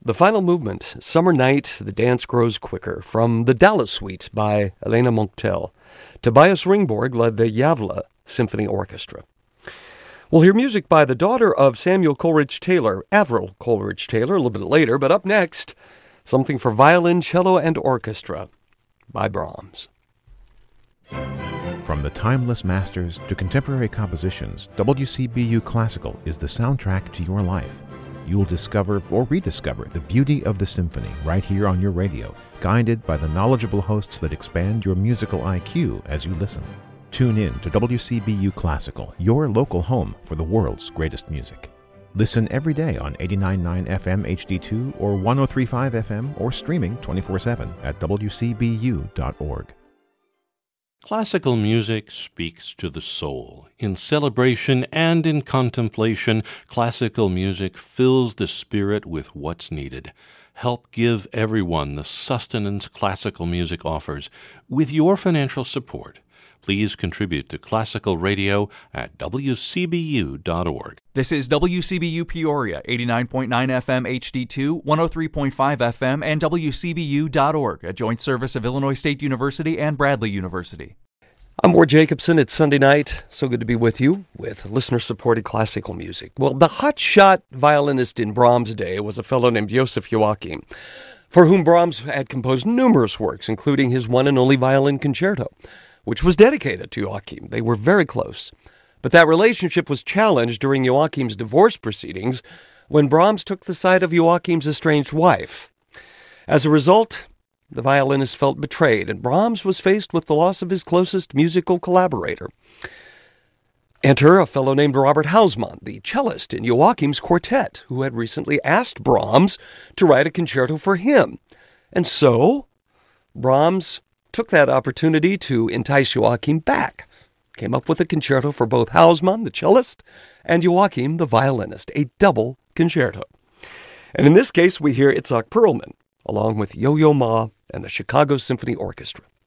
The final movement, Summer Night, The Dance Grows Quicker, from the Dallas Suite by Elena Monctel. Tobias Ringborg led the Gävle Symphony Orchestra. We'll hear music by the daughter of Samuel Coleridge Taylor, Avril Coleridge Taylor, a little bit later, but up next, something for violin, cello, and orchestra by Brahms. From the timeless masters to contemporary compositions, WCBU Classical is the soundtrack to your life. You'll discover or rediscover the beauty of the symphony right here on your radio, guided by the knowledgeable hosts that expand your musical IQ as you listen. Tune in to WCBU Classical, your local home for the world's greatest music. Listen every day on 89.9 FM HD2 or 103.5 FM or streaming 24/7 at WCBU.org. Classical music speaks to the soul. In celebration and in contemplation, classical music fills the spirit with what's needed. Help give everyone the sustenance classical music offers with your financial support. Please contribute to Classical Radio at WCBU.org. This is WCBU Peoria, 89.9 FM HD2, 103.5 FM, and WCBU.org, a joint service of Illinois State University and Bradley University. I'm Ward Jacobson. It's Sunday night. So good to be with you with listener-supported classical music. Well, the hotshot violinist in Brahms' day was a fellow named Joseph Joachim, for whom Brahms had composed numerous works, including his one and only violin concerto, which was dedicated to Joachim. They were very close. But that relationship was challenged during Joachim's divorce proceedings when Brahms took the side of Joachim's estranged wife. As a result, the violinist felt betrayed, and Brahms was faced with the loss of his closest musical collaborator. Enter a fellow named Robert Hausmann, the cellist in Joachim's quartet, who had recently asked Brahms to write a concerto for him. And so, Brahms took that opportunity to entice Joachim back, came up with a concerto for both Hausmann, the cellist, and Joachim, the violinist, a double concerto. And in this case, we hear Itzhak Perlman, along with Yo-Yo Ma and the Chicago Symphony Orchestra.